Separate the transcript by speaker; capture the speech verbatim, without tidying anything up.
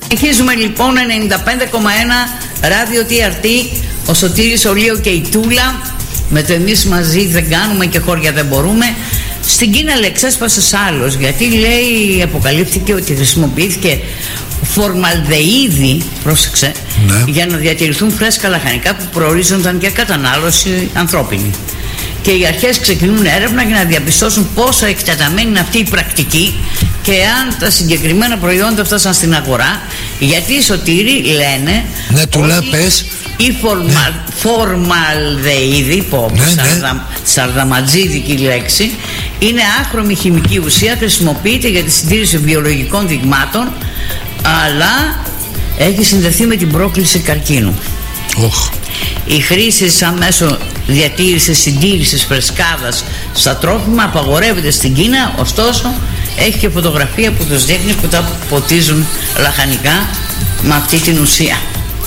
Speaker 1: Συνεχίζουμε λοιπόν ενενήντα πέντε κόμμα ένα ράδιο τι αρ τι, ο Σωτήρης, ο Λίο και η Τούλα. Με το εμείς μαζί δεν κάνουμε και χώρια δεν μπορούμε. Στην Κίνα λέει ξέσπασε άλλος, γιατί λέει αποκαλύφθηκε ότι χρησιμοποιήθηκε φορμαλδεΐδη, πρόσεξε, ναι, για να διατηρηθούν φρέσκα λαχανικά που προορίζονταν για κατανάλωση ανθρώπινη. Και οι αρχές ξεκινούν έρευνα για να διαπιστώσουν πόσο εκτεταμένη είναι αυτή η πρακτική και αν τα συγκεκριμένα προϊόντα φτάσαν στην αγορά. Γιατί οι Σωτήροι λένε,
Speaker 2: ναι, του λέει, πες,
Speaker 1: η φορμα, ναι, φορμαλδεΐδη, πω, ναι, σαρδα, ναι, σαρδαματζίδικη λέξη, είναι άχρωμη χημική ουσία, χρησιμοποιείται για τη συντήρηση βιολογικών δειγμάτων, αλλά έχει συνδεθεί με την πρόκληση καρκίνου. Oh. Η χρήση σαν μέσο διατήρησης, συντήρησης φρεσκάδας στα τρόφιμα απαγορεύεται στην Κίνα, ωστόσο έχει και φωτογραφία που τους δείχνει που τα ποτίζουν λαχανικά με αυτή την ουσία.